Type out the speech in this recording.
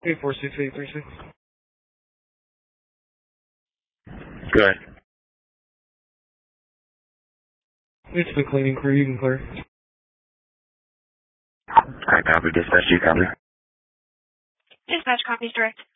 846-836. Go ahead. It's the cleaning crew. You can clear. Alright, copy. Dispatch, you copy? Dispatch copies direct.